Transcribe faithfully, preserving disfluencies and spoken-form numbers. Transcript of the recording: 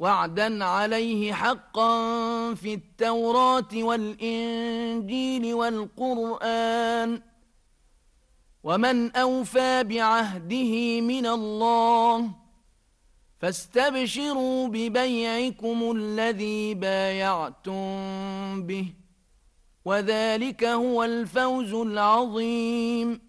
وعدا عليه حقا في التوراة والإنجيل والقرآن، ومن أوفى بعهده من الله، فاستبشروا ببيعكم الذي بايعتم به، وذلك هو الفوز العظيم.